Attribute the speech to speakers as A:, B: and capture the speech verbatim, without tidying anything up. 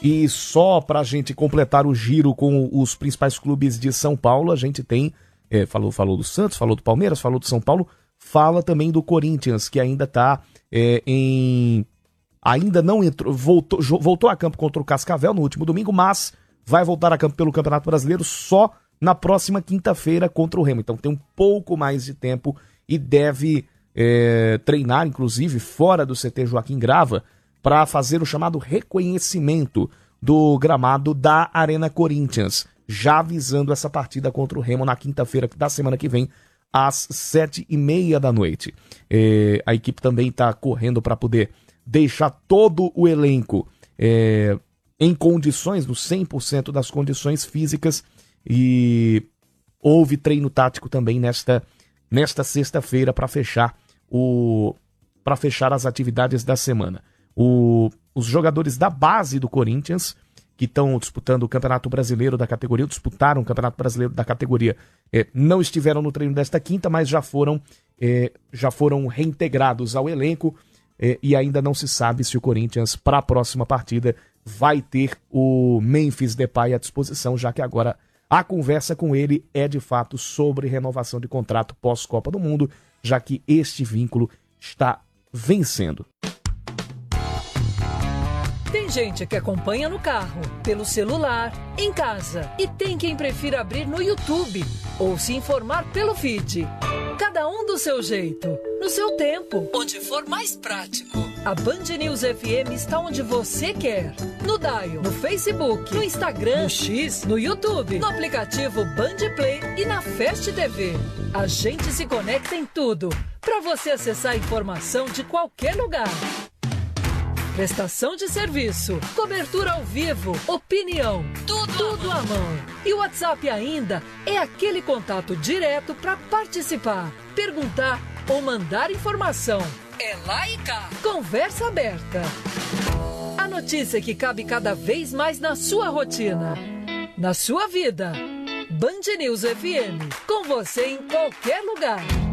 A: E só para a gente completar o giro com os principais clubes de São Paulo, a gente tem, é, falou, falou do Santos, falou do Palmeiras, falou do São Paulo, fala também do Corinthians, que ainda está é, em... ainda não entrou, voltou, voltou a campo contra o Cascavel no último domingo, mas vai voltar a campo pelo Campeonato Brasileiro só na próxima quinta-feira contra o Remo. Então tem um pouco mais de tempo e deve é, treinar, inclusive, fora do C T Joaquim Grava, para fazer o chamado reconhecimento do gramado da Arena Corinthians, já visando essa partida contra o Remo na quinta-feira da semana que vem, às sete e meia da noite. É, a equipe também está correndo para poder deixar todo o elenco é, em condições, no cem por cento das condições físicas, e houve treino tático também nesta, nesta sexta-feira para fechar, o, para fechar as atividades da semana. O, os jogadores da base do Corinthians, que estão disputando o Campeonato Brasileiro da categoria, disputaram o Campeonato Brasileiro da categoria, é, não estiveram no treino desta quinta, mas já foram, é, já foram reintegrados ao elenco, é, e ainda não se sabe se o Corinthians, para a próxima partida, vai ter o Memphis Depay à disposição, já que agora a conversa com ele é de fato sobre renovação de contrato pós-Copa do Mundo, já que este vínculo está vencendo.
B: Tem gente que acompanha no carro, pelo celular, em casa. E tem quem prefira abrir no YouTube ou se informar pelo feed. Cada um do seu jeito, no seu tempo, onde for mais prático. A Band News F M está onde você quer. No Dial, no Facebook, no Instagram, no X, no YouTube, no aplicativo Band Play e na Fast T V. A gente se conecta em tudo, para você acessar a informação de qualquer lugar. Prestação de serviço, cobertura ao vivo, opinião, tudo, tudo à mão. E o WhatsApp ainda é aquele contato direto para participar, perguntar ou mandar informação. É lá e cá. Conversa aberta. A notícia que cabe cada vez mais na sua rotina, na sua vida. Band News F M, com você em qualquer lugar.